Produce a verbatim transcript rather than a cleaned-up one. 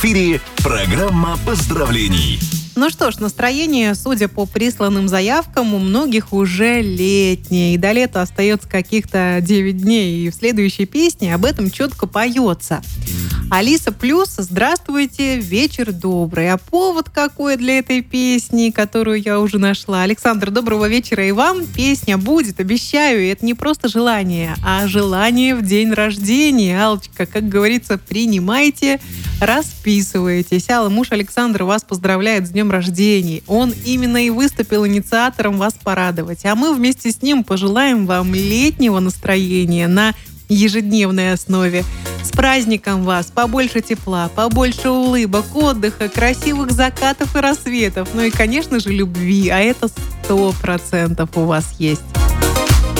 В эфире программа поздравлений. Ну что ж, настроение, судя по присланным заявкам, у многих уже летнее. И до лета остается каких-то девять дней. И в следующей песне об этом четко поется. Алиса Плюс, здравствуйте, вечер добрый. А повод какой для этой песни, которую я уже нашла? Александр, доброго вечера и вам. Песня будет, обещаю. И это не просто желание, а желание в день рождения. Аллочка, как говорится, принимайте, расписывайтесь. Алла, муж Александр вас поздравляет с днем рождения. Он именно и выступил инициатором вас порадовать. А мы вместе с ним пожелаем вам летнего настроения на ежедневной основе. С праздником вас! Побольше тепла, побольше улыбок, отдыха, красивых закатов и рассветов. Ну и, конечно же, любви. А это сто процентов у вас есть.